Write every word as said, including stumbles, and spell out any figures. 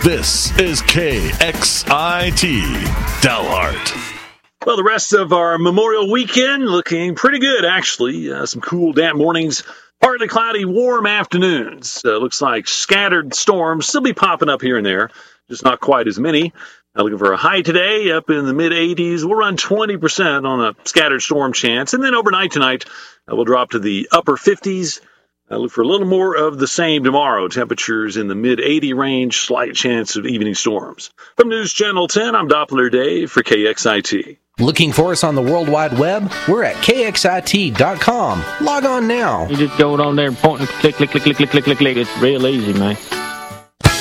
This is K X I T Dalhart. Well, the rest of our Memorial Weekend looking pretty good, actually. Uh, some cool, damp mornings, partly cloudy, warm afternoons. Uh, looks like scattered storms still be popping up here and there, just not quite as many. Uh, looking for a high today up in the mid eighties. We'll run twenty percent on a scattered storm chance. And then overnight tonight, uh, we'll drop to the upper fifties. Uh, look for a little more of the same tomorrow. Temperatures in the mid eighty range, slight chance of evening storms. From News Channel ten, I'm Doppler Dave for K X I T. Looking for us on the World Wide Web? We're at K X I T dot com. Log on now. You just go on there and point and click, click, click, click, click, click, click, click. It's real easy, man.